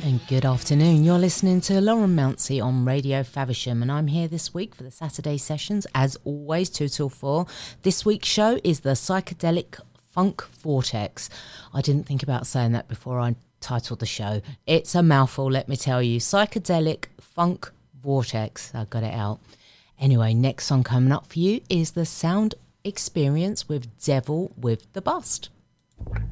And good afternoon. You're listening to Lauren Mounsey on Radio Faversham, and I'm here this week for the Saturday sessions, as always, 2 till 4. This week's show is the Psychedelic Funk Vortex. I didn't think about saying that before I titled the show. It's a mouthful, let me tell you. Psychedelic Funk Vortex. I got it out. Anyway, next song coming up for you is the Sound Experience with Devil with the Bust.